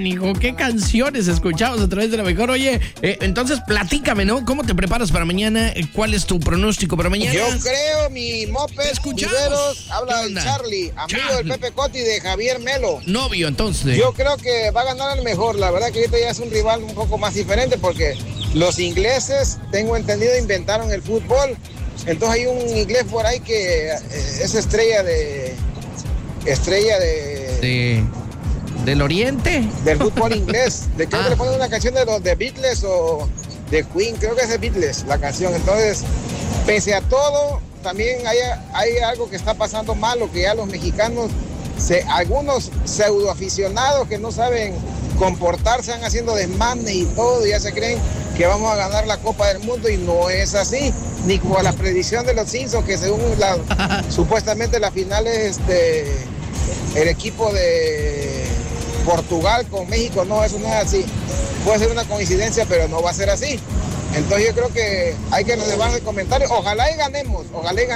canijo, qué canciones escuchabas a través de la mejor. Oye, entonces platícame, ¿no? ¿Cómo te preparas para mañana? ¿Cuál es tu pronóstico para mañana? Yo creo, mi Moped Viveros, habla del Charlie, amigo del Pepe Coti y de Javier Melo. Novio, entonces. Yo creo que va a ganar el mejor. La verdad que ahorita ya es un rival un poco más diferente porque los ingleses, tengo entendido, inventaron el fútbol. Entonces hay un inglés por ahí que es estrella ¿Del Oriente? Del fútbol inglés. De creo que le ponen una canción de los de Beatles o de Queen, creo que es de Beatles la canción. Entonces, pese a todo, también hay algo que está pasando malo, que ya los mexicanos, algunos pseudoaficionados que no saben comportarse, están haciendo desmane y todo, ya se creen que vamos a ganar la Copa del Mundo y no es así, ni como la predicción de los Simpsons, que según supuestamente la final es el equipo de Portugal con México. No, eso no es así. Puede ser una coincidencia, pero no va a ser así. Entonces yo creo que hay que relevar el comentario. Ojalá y ganemos,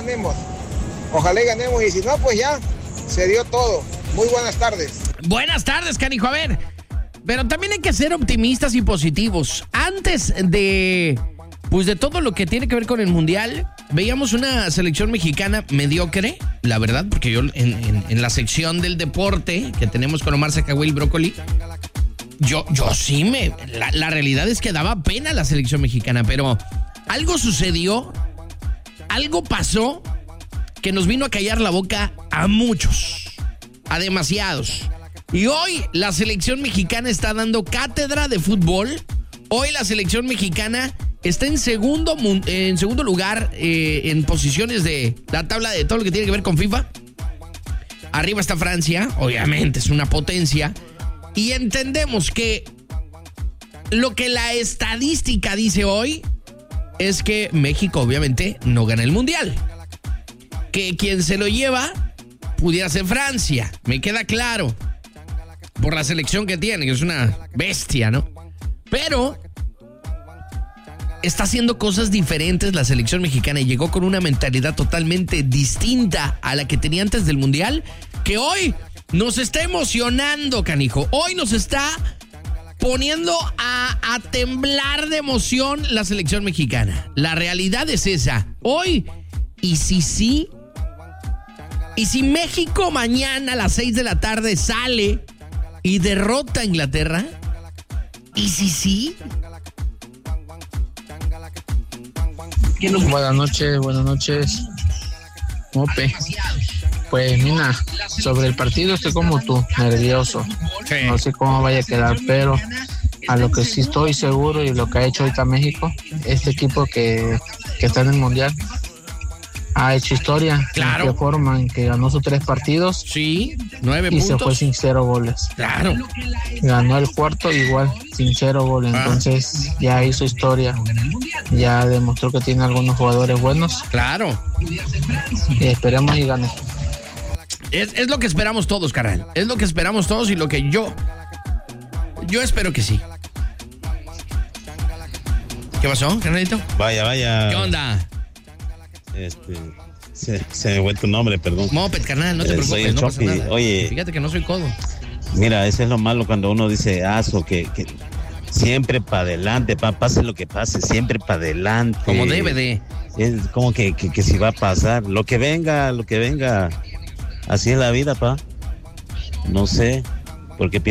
y si no, pues ya se dio todo. Muy buenas tardes. Buenas tardes, canijo. A ver, pero también hay que ser optimistas y positivos. Antes de todo lo que tiene que ver con el Mundial, veíamos una selección mexicana mediocre, la verdad, porque yo en la sección del deporte que tenemos con Omar Zacahuil Brócoli, yo sí la realidad es que daba pena la selección mexicana, pero algo sucedió, algo pasó que nos vino a callar la boca a muchos, a demasiados. Y hoy la selección mexicana está dando cátedra de fútbol. Hoy la selección mexicana está en segundo lugar en posiciones de la tabla de todo lo que tiene que ver con FIFA. Arriba está Francia, obviamente es una potencia. Y entendemos que lo que la estadística dice hoy es que México obviamente no gana el Mundial. Que quien se lo lleva pudiera ser Francia, me queda claro. Por la selección que tiene, que es una bestia, ¿no? Pero está haciendo cosas diferentes la selección mexicana y llegó con una mentalidad totalmente distinta a la que tenía antes del Mundial, que hoy nos está emocionando, canijo. Hoy nos está poniendo a temblar de emoción la selección mexicana. La realidad es esa. Hoy, y si México mañana a las 6 de la tarde sale y derrota a Inglaterra, ¿y si sí? Buenas noches. Mope. Pues mira, sobre el partido estoy como tú, nervioso. Sí. No sé cómo vaya a quedar, pero a lo que sí estoy seguro y lo que ha hecho ahorita México, este equipo que está en el Mundial, ha hecho historia. Claro. ¿En qué forma? En que ganó sus 3 partidos. Sí, 9 y puntos. se fue sin 0 goles. Claro. Ganó el cuarto igual, sin 0 goles. Entonces ya hizo historia. Ya demostró que tiene algunos jugadores buenos. Claro. Esperemos y gane. Es lo que esperamos todos, carnal. Es lo que esperamos todos y lo que yo espero que sí. ¿Qué pasó, carnalito? Vaya. ¿Qué onda? Se me fue tu nombre, perdón. Moped, carnal, no te preocupes, no pasa nada. Oye, fíjate que no soy codo. Mira, eso es lo malo cuando uno dice que siempre para adelante, pase lo que pase, siempre para adelante. Como debe de. Es como que si va a pasar, lo que venga, así es la vida, pa. No sé, porque